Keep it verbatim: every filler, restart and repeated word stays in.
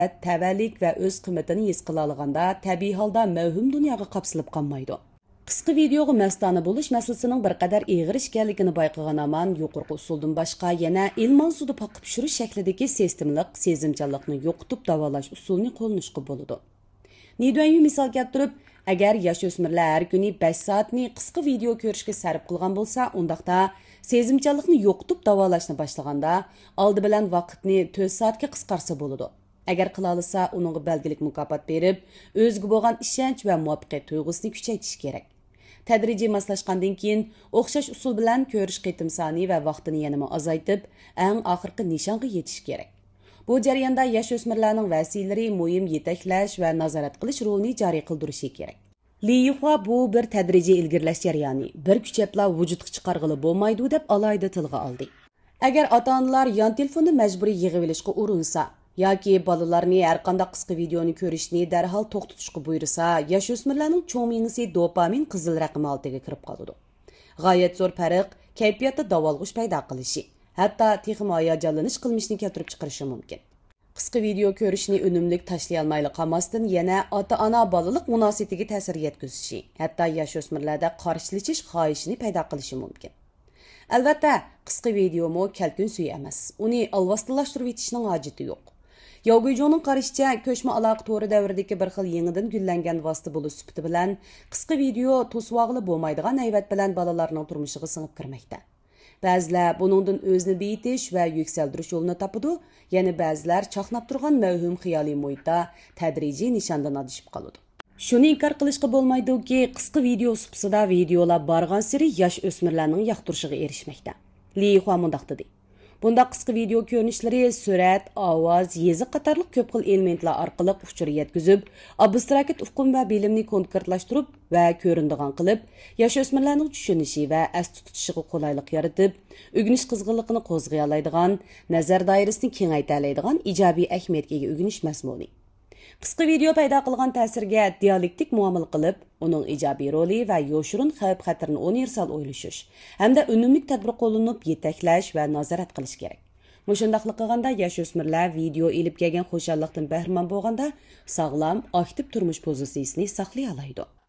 təvəllik və öz qiymatini his qila olganda təbii holda mavhum dunyoga qapsilib qolmaydi. Qisqa videoga mastona bo'lish masalasining bir qadar ig'ir ekanligini bayqagan aman yuqorqi usuldan boshqa yana ilmon sudi paqib pishirish shaklidagi sistemlik sezimchanlikni yo'qotib davolash usulini qo'llanishga bo'ladi. Nidvanyu misol keltirib, agar yosh o'smirlar har kuni besh soatni qisqa video ko'rishga sarf qilgan bo'lsa, undaqda sezimchanlikni yo'qotib davolashni boshlaganda oldi bilan vaqtni to'rt soatga qisqarsa bo'ladi. Agar qila olsa, uningga belgilik mukofot berib, o'ziga bo'lgan ishonch va muvaffaqiyat tuyg'usini kuchaytirish kerak. Tadrijiy moslashgandan keyin o'xshash usul bilan ko'rish qitim soni va vaqtini yanama azaytib, eng oxirgi nishonga yetish kerak. Bu jarayonda yosh o'smirlarning vasilalari muhim yetaklash va nazorat qilish rolini joriy qildirishi kerak. Li Yihua bu bir tadrijiy ilgirlash jarayoni, bir kuchapla vujudga chiqarg'ili bo'lmaydi deb alayda tilga oldi. Agar ota-onalar yon telefonni majburiy yig'ib olishga urinsa yoki bolalarni har qanday qisqa videoni ko'rishni darhol to'xtatishga buyursa, yosh o'smirlarning cho'ng miyasi dopamin qizil raqami oltiga kirib qoladi. G'oyat zo'r farq kayfiyatda davolg'ish paydo qilishi, hatto texmo hayajonlanish qilmishni keltirib chiqarishi mumkin. Qisqa video ko'rishni unumlik tashlay olmayli qamasdan yana ota-ona bolalik munosabatiga ta'sir yetkazishi, hatto yosh o'smirlarda qarshilashish xohishini paydo qilishi mumkin. Albatta, qisqa video mo kalkun suyi emas. Uni alvastilashtirib etishning hojati yo'q. Yog'iyjoning qarashicha, ko'chma aloqa to'ri davridagi bir xil yangidan gullangan vosita bo'lish sifati bilan qisqa video to'svog'li bo'lmaydigan hayvat bilan bolalarning turmushiga singib kirmoqda. Ba'zilar buningdan o'zini beyitish va yuksaltirish yo'lini topadi, yana ba'zilar chaqnab turgan mavhum xiyoliy muhitda tadrijiy nishondan adishib qoladi. Shuni inkor qilishga bo'lmaydiki, qisqa video suhbatida videolar borgan sari yosh o'smirlarning yoqtirishiga erishmoqda. Li Yihua mundaq dedi. Bunda qisqa video ko'rinishlari surat, ovoz, yeziq qatorliq ko'p xil elementlar orqali uchur yetkazib, abstrakt ufqum va bilimni konkretlashtirib va ko'rindigan qilib, yosh o'smirlarning tushunishi va asli tutishiga qulaylik yaratib, o'rganish qizg'inligini qo'zg'ay oladigan, nazar doirasini kengaytira oladigan ijobiy ahamiyatga ega o'rganish mazmuni. Qisqa video paydo qilgan ta'sirga dialektik muomala qilib, uning ijobiy roli va yoshirin xavf-xatarni universal o'ylashish hamda unumli tadbir qo'llanib yetaklash va nazorat qilish kerak. Mushundaqlik qilganda yosh o'smirlar video elib kelgan xo'shallikdan bahramand bo'lganda sog'lom, aktiv turmush pozitsiyasini saqlay oladi.